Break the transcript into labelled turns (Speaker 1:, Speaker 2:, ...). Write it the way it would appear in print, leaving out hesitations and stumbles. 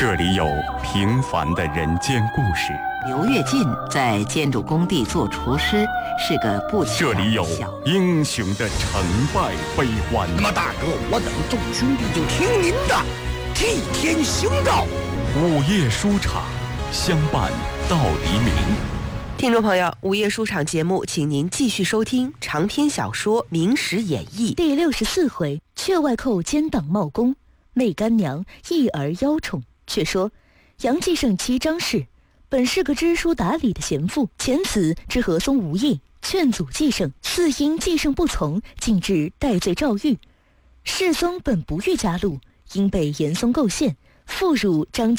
Speaker 1: 这里有平凡的人间故事，
Speaker 2: 刘跃进在建筑工地做厨师，是个不起眼的
Speaker 1: 这里有
Speaker 2: 小
Speaker 1: 英雄的成败悲欢。
Speaker 3: 那么大哥，我等众兄弟就听您的，替天行道。
Speaker 1: 午夜书场，相伴到黎明。
Speaker 4: 听众朋友，午夜书场节目，请您继续收听长篇小说《明史演义》
Speaker 5: 第64回：阙外寇奸党冒功，媚干娘一儿邀宠。却说杨继盛妻张氏本是个知书达理的贤妇，前此知何松无益，劝阻继盛，似因继盛不从，竟至戴罪诏狱。世松本不欲加禄，因被严嵩构陷，复入张